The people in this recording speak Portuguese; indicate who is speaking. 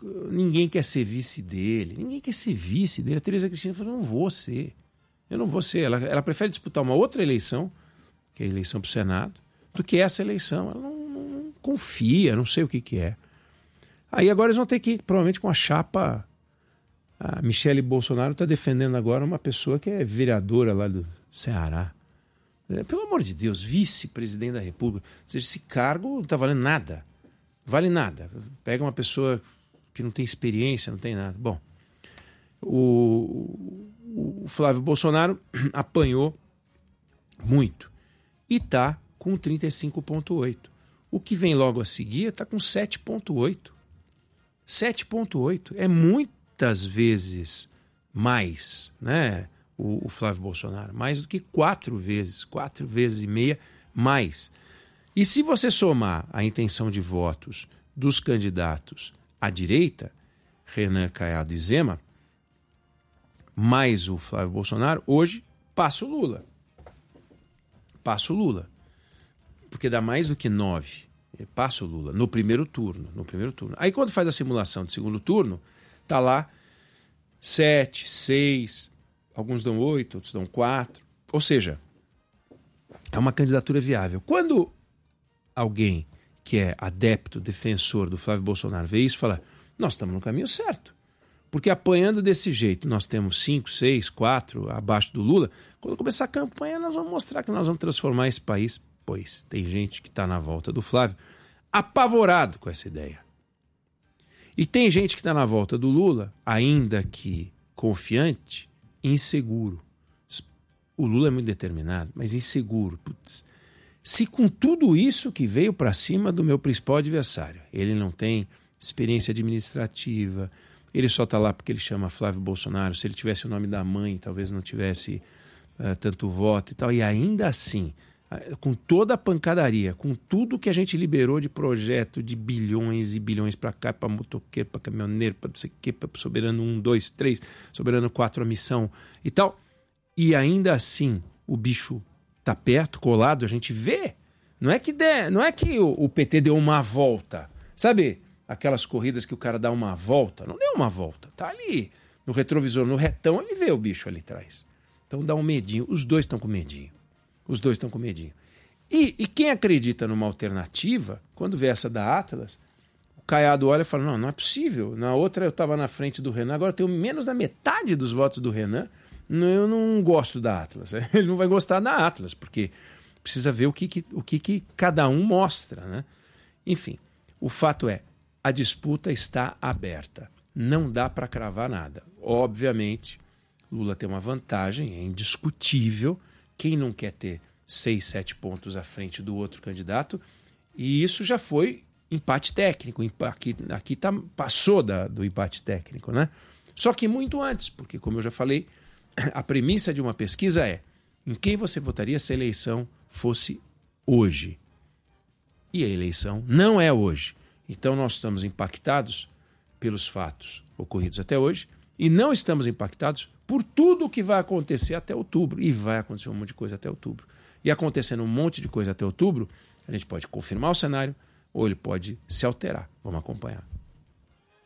Speaker 1: ninguém quer ser vice dele. Ninguém quer ser vice dele. A Tereza Cristina falou, eu não vou ser. Eu não vou ser. Ela prefere disputar uma outra eleição, que é a eleição para o Senado, do que essa eleição. Ela não confia, não sei o que é. Aí agora eles vão ter que ir, provavelmente, com a chapa. A Michele Bolsonaro está defendendo agora uma pessoa que é vereadora lá do Ceará. Pelo amor de Deus, vice-presidente da República. Ou seja, esse cargo não está valendo nada. Vale nada. Pega uma pessoa que não tem experiência, não tem nada. Bom, o Flávio Bolsonaro apanhou muito e está com 35,8. O que vem logo a seguir está com 7,8. 7,8 é muitas vezes mais, né? O Flávio Bolsonaro, mais do que 4 vezes e meia mais. E se você somar a intenção de votos dos candidatos à direita, Renan, Caiado e Zema, mais o Flávio Bolsonaro, hoje passa o Lula. Passa o Lula. Porque dá mais do que 9. Passa o Lula no primeiro turno. Aí quando faz a simulação de segundo turno, tá lá 7, 6, alguns dão 8, outros dão 4. Ou seja, é uma candidatura viável. Quando alguém que é adepto, defensor do Flávio Bolsonaro vê isso e fala, nós estamos no caminho certo. Porque apanhando desse jeito, nós temos 5, 6, 4 abaixo do Lula. Quando começar a campanha, nós vamos mostrar que nós vamos transformar esse país. Pois tem gente que está na volta do Flávio apavorado com essa ideia. E tem gente que está na volta do Lula, ainda que confiante, inseguro. O Lula é muito determinado, mas inseguro. Putz. Se com tudo isso que veio para cima do meu principal adversário, ele não tem experiência administrativa, ele só está lá porque ele chama Flávio Bolsonaro, se ele tivesse o nome da mãe, talvez não tivesse tanto voto e tal, e ainda assim, com toda a pancadaria, com tudo que a gente liberou de projeto de bilhões e bilhões para cá, para motoqueiro, para caminhoneiro, para não sei o quê, para Soberano 1, 2, 3, Soberano 4, a missão e tal, e ainda assim o bicho está perto, colado, a gente vê. Não é que o PT deu uma volta, sabe? Aquelas corridas que o cara dá uma volta, não deu uma volta, tá ali no retrovisor, no retão, ele vê o bicho ali atrás. Então dá um medinho, os dois estão com medinho. E quem acredita numa alternativa, quando vê essa da Atlas, o Caiado olha e fala, não é possível. Na outra eu estava na frente do Renan, agora eu tenho menos da metade dos votos do Renan. Eu não gosto da Atlas. Ele não vai gostar da Atlas, porque precisa ver o que cada um mostra, né? Enfim, o fato é, a disputa está aberta. Não dá para cravar nada. Obviamente, Lula tem uma vantagem, é indiscutível. Quem não quer ter 6, 7 pontos à frente do outro candidato? E isso já foi empate técnico. Aqui passou do empate técnico, né? Só que muito antes, porque, como eu já falei, a premissa de uma pesquisa é em quem você votaria se a eleição fosse hoje. E a eleição não é hoje. Então nós estamos impactados pelos fatos ocorridos até hoje e não estamos impactados por tudo o que vai acontecer até outubro. E vai acontecer um monte de coisa até outubro. E acontecendo um monte de coisa até outubro, a gente pode confirmar o cenário ou ele pode se alterar. Vamos acompanhar.